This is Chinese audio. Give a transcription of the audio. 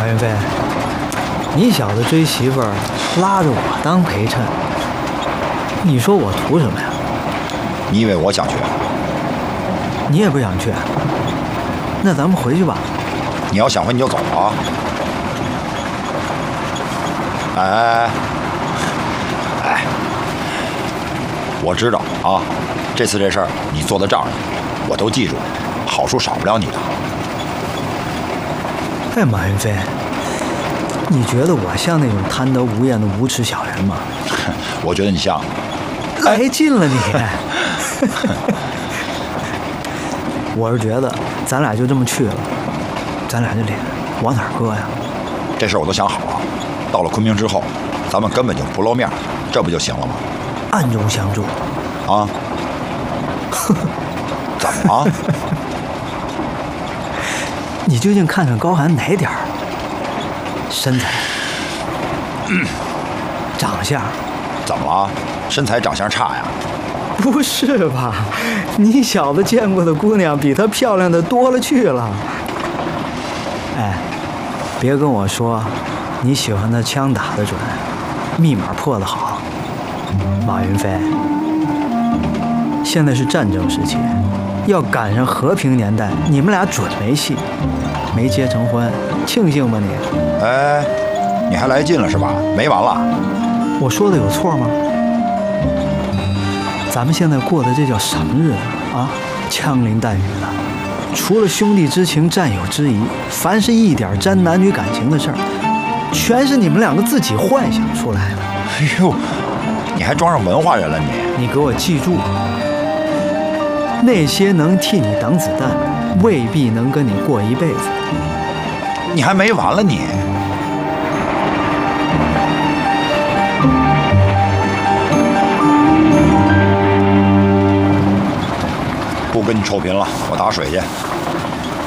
马云飞，你小子追媳妇儿拉着我当陪衬，你说我图什么呀？ 你以为我想去？ 你也不想去？那咱们回去吧。 你要想回你就走啊！哎，我知道啊，这次这事儿你做的仗义，我都记住了，好处少不了你的。 哎，马云飞，你觉得我像那种贪得无厌的无耻小人吗？ 我觉得你像。 来劲了你！我是觉得咱俩就这么去了，咱俩这脸往哪儿搁呀？ 这事儿我都想好了，到了昆明之后，咱们根本就不露面，这不就行了吗？ 暗中相助。 啊？怎么了？ 你究竟看上高寒哪点儿？身材、长相？ 怎么了？身材长相差呀？ 不是吧？你小子见过的姑娘比她漂亮的多了去了。哎，别跟我说你喜欢她枪打得准，密码破得好。马云飞，现在是战争时期，要赶上和平年代，你们俩准没戏。没结成婚，庆幸吧你？ 哎，你还来劲了是吧？没完了。 我说的有错吗？咱们现在过的这叫什么日子啊？枪林弹雨的，除了兄弟之情、战友之谊，凡是一点沾男女感情的事儿，全是你们两个自己幻想出来的。 哎呦，你还装上文化人了你？ 你给我记住，那些能替你挡子弹，未必能跟你过一辈子。 你还没完了你？不跟你臭贫了，我打水去。